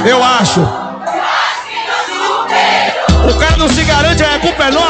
Eu acho. O cara não se garante, a culpa é nossa.